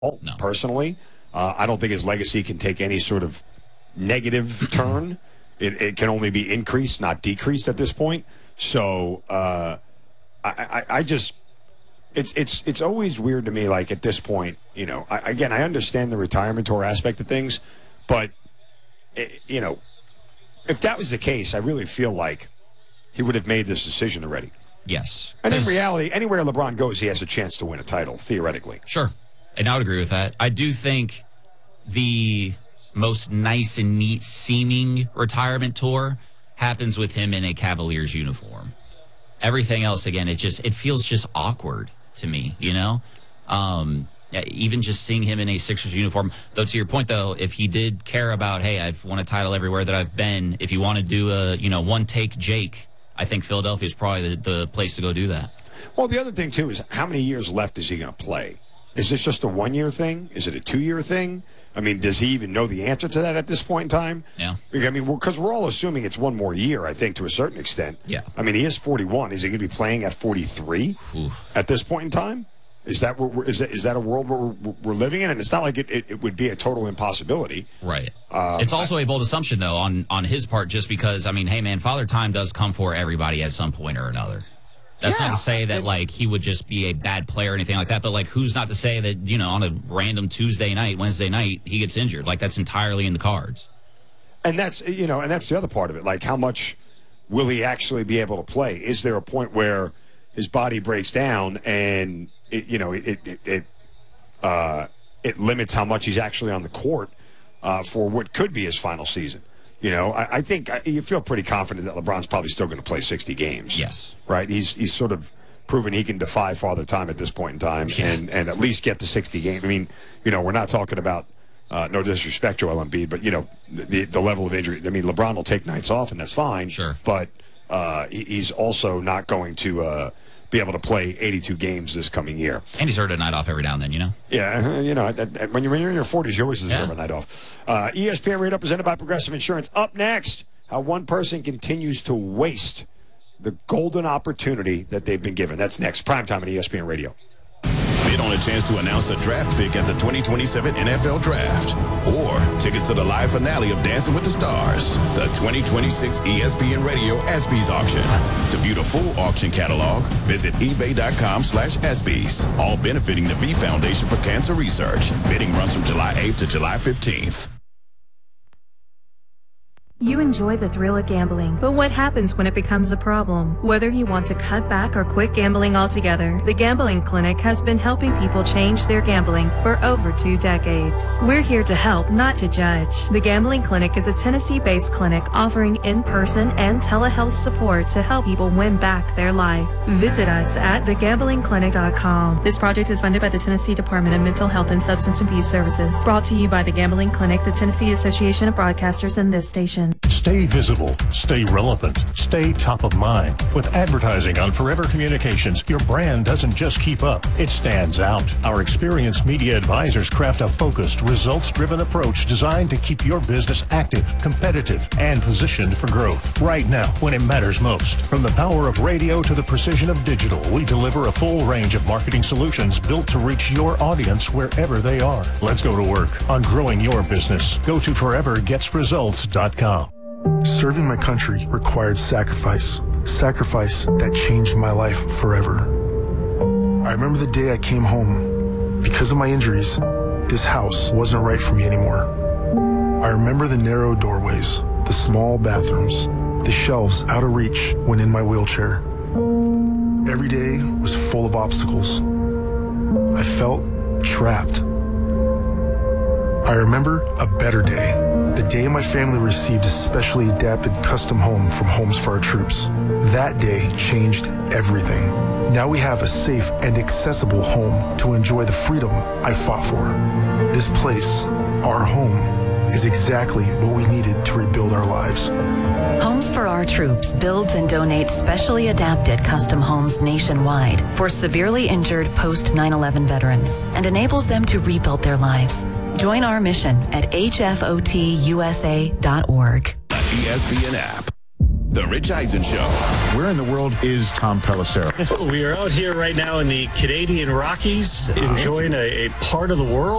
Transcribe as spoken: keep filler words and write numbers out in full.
no. personally. Uh, I don't think his legacy can take any sort of negative turn. It, it can only be increased, not decreased at this point. So uh, I, I, I just, it's it's it's always weird to me. Like at this point, you know, I, again, I understand the retirement tour aspect of things, but it, you know, if that was the case, I really feel like he would have made this decision already. Yes, and in reality, anywhere LeBron goes, he has a chance to win a title theoretically. Sure. And I would agree with that. I do think the most nice and neat seeming retirement tour happens with him in a Cavaliers uniform. Everything else, again, it just it feels just awkward to me, you know? Um, even just seeing him in a Sixers uniform. Though to your point, though, if he did care about, hey, I've won a title everywhere that I've been, if you want to do a, you know, one-take Jake, I think Philadelphia is probably the, the place to go do that. Well, the other thing, too, is how many years left is he going to play? Is this just a one-year thing? Is it a two-year thing? I mean, does he even know the answer to that at this point in time? Yeah. I mean, because we're, we're all assuming it's one more year, I think, to a certain extent. Yeah. I mean, he is forty-one. Is he going to be playing at forty-three Oof. At this point in time? Is that we're, is that, is that a world where we're, we're living in? And it's not like it, it, it would be a total impossibility. Right. Um, it's also a bold assumption, though, on, on his part, just because, I mean, hey, man, Father Time does come for everybody at some point or another. That's yeah. not to say that, like, he would just be a bad player or anything like that, but, like, who's not to say that, you know, on a random Tuesday night, Wednesday night, he gets injured? Like, that's entirely in the cards. And that's, you know, and that's the other part of it. Like, how much will he actually be able to play? Is there a point where his body breaks down and, it, you know, it it it, uh, it limits how much he's actually on the court uh, for what could be his final season? You know, I, I think I, you feel pretty confident that LeBron's probably still going to play sixty games. Yes. Right? He's he's sort of proven he can defy Father Time at this point in time yeah. and, and at least get to sixty games. I mean, you know, we're not talking about, uh, no disrespect to Joel Embiid, but, you know, the, the level of injury. I mean, LeBron will take nights off, and that's fine. Sure. But uh, he, he's also not going to uh, be able to play eighty-two games this coming year. And he's earned a night off every now and then, you know? Yeah, you know, when you're, when you're in your forties, you always deserve yeah. a night off. Uh, E S P N Radio presented by Progressive Insurance. Up next, how one person continues to waste the golden opportunity that they've been given. That's next. Primetime on E S P N Radio. Bid on a chance to announce a draft pick at the twenty twenty-seven N F L Draft. Or tickets to the live finale of Dancing with the Stars. The twenty twenty-six E S P N Radio ESPYs auction. To view the full auction catalog, visit ebay.com slash ESPYs. All benefiting the V Foundation for Cancer Research. Bidding runs from July eighth to July fifteenth. You enjoy the thrill of gambling, but what happens when it becomes a problem? Whether you want to cut back or quit gambling altogether, the Gambling Clinic has been helping people change their gambling for over two decades. We're here to help, not to judge. The Gambling Clinic is a Tennessee-based clinic offering in-person and telehealth support to help people win back their life. Visit us at the gambling clinic dot com. This project is funded by the Tennessee Department of Mental Health and Substance Abuse Services. Brought to you by the Gambling Clinic, the Tennessee Association of Broadcasters, and this station. Stay visible, stay relevant, stay top of mind. With advertising on Forever Communications, your brand doesn't just keep up, it stands out. Our experienced media advisors craft a focused, results-driven approach designed to keep your business active, competitive, and positioned for growth. Right now, when it matters most. From the power of radio to the precision of digital, we deliver a full range of marketing solutions built to reach your audience wherever they are. Let's go to work on growing your business. Go to forever gets results dot com. Serving my country required sacrifice. Sacrifice that changed my life forever. I remember the day I came home. Because of my injuries, this house wasn't right for me anymore. I remember the narrow doorways, the small bathrooms, the shelves out of reach when in my wheelchair. Every day was full of obstacles. I felt trapped. I remember a better day. The day my family received a specially adapted custom home from Homes for Our Troops. That day changed everything. Now we have a safe and accessible home to enjoy the freedom I fought for. This place, our home, is exactly what we needed to rebuild our lives. Homes for Our Troops builds and donates specially adapted custom homes nationwide for severely injured post nine eleven veterans and enables them to rebuild their lives. Join our mission at H F O T U S A dot org. E S P N app. The Rich Eisen Show. Where in the world is Tom Pelissero? We are out here right now in the Canadian Rockies, enjoying a, a part of the world